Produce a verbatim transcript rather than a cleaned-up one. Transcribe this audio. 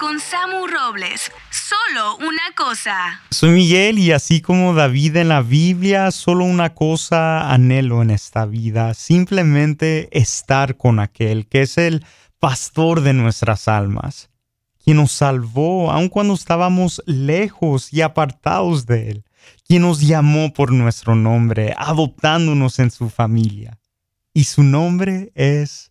con Samu Robles. Solo una cosa. Soy Miguel y así como David en la Biblia, solo una cosa anhelo en esta vida, simplemente estar con aquel que es el pastor de nuestras almas, quien nos salvó aun cuando estábamos lejos y apartados de él, quien nos llamó por nuestro nombre, adoptándonos en su familia. Y su nombre es